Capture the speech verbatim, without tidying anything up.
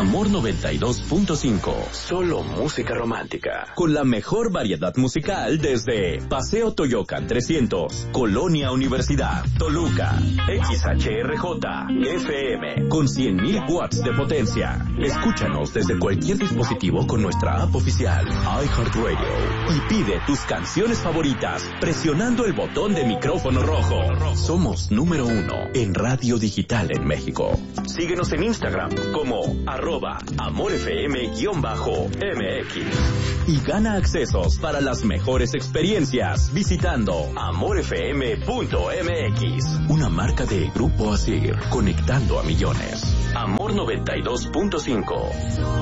Amor noventa y dos punto cinco. Solo música romántica. Con la mejor variedad musical desde Paseo Toyocan trescientos, Colonia Universidad, Toluca. X H R J F M con cien mil watts de potencia. Escúchanos desde cualquier dispositivo con nuestra app oficial iHeartRadio y pide tus canciones favoritas presionando el botón de micrófono rojo. Somos número uno en radio digital en México. Síguenos en Instagram como arroba amorfm-M X y gana accesos para las mejores experiencias visitando amorfm punto M X, una marca de Grupo Asir, conectando a millones. Amor noventa y dos punto cinco.